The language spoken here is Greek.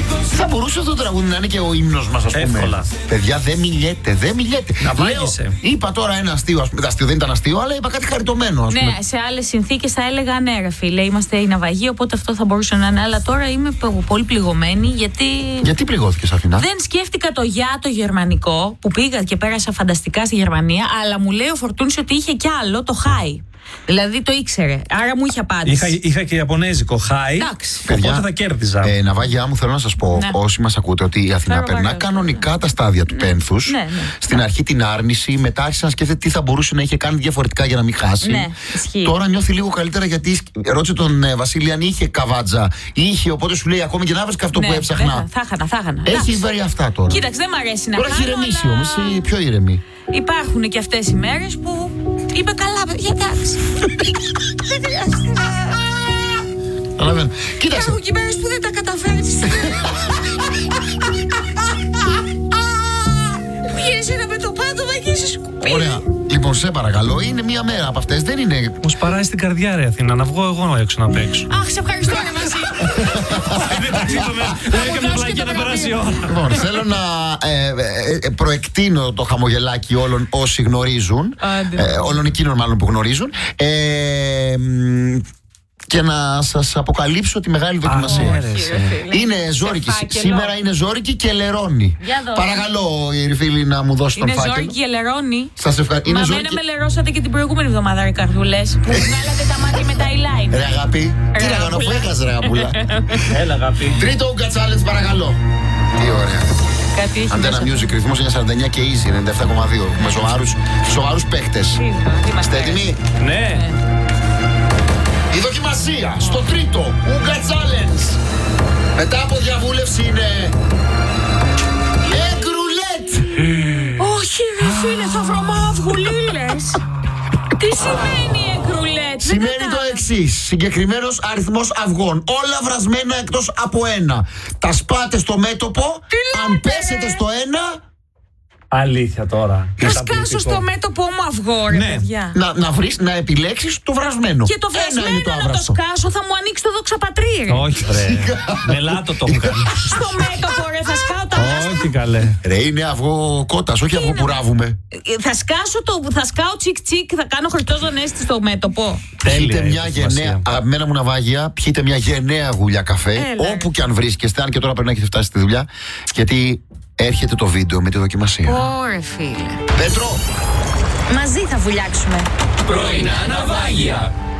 Θα μπορούσε αυτό το τραγούδι να είναι και ο ύμνος μας, ας πούμε. Εύκολα. Παιδιά, δεν μιλιέται. Να βάγισε. Είπα τώρα ένα αστείο, ας πούμε. Αστείο δεν ήταν αστείο, αλλά είπα κάτι χαριτωμένο, ας πούμε. Ναι, σε άλλες συνθήκες θα έλεγα ναι, ρε φίλε. Είμαστε η ναυαγή, οπότε αυτό θα μπορούσε να είναι. Αλλά τώρα είμαι πολύ πληγωμένη, γιατί. Γιατί πληγώθηκες, Αθηνά? Δεν σκέφτηκα το για το γερμανικό, που πήγα και πέρασα φανταστικά στη Γερμανία, αλλά μου λέει ο Φορτούνης ότι είχε κι άλλο, το χάι. Δηλαδή το ήξερε. Άρα μου είχε απάντηση. Είχα και ιαπωνέζικο χάι. Εντάξει. Οπότε θα κέρδιζα. Ναυάγιά μου, θέλω να σας πω, Ναι. όσοι μας ακούτε, ότι η Αθηνά περνά κανονικά τα στάδια του πένθους. Ναι, ναι. Στην αρχή την άρνηση, μετά άρχισε να σκέφτεται τι θα μπορούσε να είχε κάνει διαφορετικά για να μην χάσει. Ναι, ισχύει. Τώρα νιώθει λίγο καλύτερα, γιατί ρώτησε τον Βασίλη αν είχε καβάτζα. Είχε, οπότε σου λέει ακόμη και να βρει αυτό Ναι, που έψαχνα. δεν θα χανα. Έχει βρει αυτά τώρα. Κοίταξε, δεν μ' αρέσει να Τώρα έχει χάνω, ηρεμήσει αλλά όμως, ή πιο ηρεμή. υπάρχουν και αυτές οι μέρες που είπε καλά, παιδιά, εντάξει. Δεν χρειάζεται να. Καταλαβαίνω. Κοίταξε. Υπάρχουν και μέρες που δεν τα καταφέρεις. Που γίνεσαι ένα με το πάτωμα και είσαι σκουπίδι. Ωραία. Λοιπόν, σε παρακαλώ, είναι μία μέρα από αυτές. Δεν είναι. Μου σπαράει στην καρδιά, ρε Αθήνα, να βγω εγώ έξω να παίξω. Αχ, σε ευχαριστώ, ρε Μαζί. Δεν έκανα πλάκια να περάσει η ώρα. Λοιπόν, θέλω να προεκτείνω το χαμογελάκι όλων όσοι γνωρίζουν. Όλων εκείνων μάλλον που γνωρίζουν. Και να σας αποκαλύψω τη μεγάλη δοκιμασία. Είναι ζόρικη. Σήμερα είναι ζόρικη και λερώνει. Για δω. Παρακαλώ, η φίλη, να μου δώσει τον Είναι φάκελο. ζόρικη και λερώνει. Σας ευχαριστώ. Μα μένα με λερώσατε και την προηγούμενη εβδομάδα, ρε καρδούλες. Που βγάλατε τα μάτια με τα eyeliner. Ρε αγάπη, τι να κάνω, που έχασε, ρε αγάπουλα. Έλα, αγάπη. Τρίτο Ούγκα Challenge, παρακαλώ. Τι ωραία. Κάτι έχει Αντένα μέσα. Music, ρυθμός 949 και Easy 97,2. Με σοβαρούς παίχτες. Τι μας Είστε αρέσει. έτοιμοι? Ναι. Η δοκιμασία στο τρίτο Ούγκα Challenge, μετά από διαβούλευση, είναι εγκρουλέτ. Όχι, ρε φίλε, θα βρω μαύγουλίλες. Τι σημαίνει εγκρουλέτ? Σημαίνει το εξής: συγκεκριμένος αριθμός αυγών, όλα βρασμένα εκτός από ένα. Τα σπάτε στο μέτωπο. Αν πέσετε στο ένα, Αλήθεια τώρα. Θα σκάσω στο μέτωπό μου αυγό, ρε Ναι. παιδιά. να επιλέξεις το βρασμένο. Και το Ένα είναι βρασμένο να το άβραστο. σκάσω θα μου ανοίξει το δοξαπατρί, ρε. Όχι, ρε. Με λάτο το έχω κάνει. Στο μέτωπο, ρε, θα σκάω τα βράστα. Όχι, καλέ. Ρε, είναι αυγό κότας, όχι αυγό που ράβουμε. Θα σκάω τσικ τσικ, θα κάνω Χριστός Ανέστη στο μέτωπο. Πιείτε η μια δοκιμασία. γενναία, αγαπημένα μου ναυάγια, πιείτε μια γενναία γουλιά καφέ, Έλα, όπου και αν βρίσκεστε, αν και τώρα πρέπει να έχετε φτάσει στη δουλειά, γιατί έρχεται το βίντεο με τη δοκιμασία. Ωρε φίλε. Πέτρο! Μαζί θα βουλιάξουμε. Πρωινά ναυάγια.